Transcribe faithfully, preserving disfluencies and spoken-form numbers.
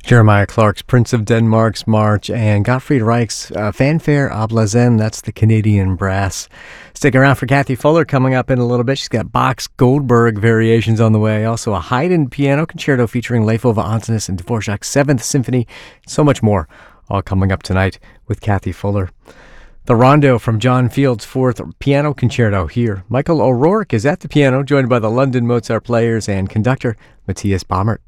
Jeremiah Clark's Prince of Denmark's March, and Gottfried Reich's uh, Fanfare à Blazen. That's the Canadian brass. Stick around for Kathy Fuller coming up in a little bit. She's got Bach's Goldberg variations on the way. Also a Haydn piano concerto featuring Leifova Antonis and Dvorak's Seventh Symphony. So much more, all coming up tonight with Kathy Fuller. The Rondo from John Field's Fourth Piano Concerto here. Michael O'Rourke is at the piano, joined by the London Mozart Players and conductor Matthias Baumert.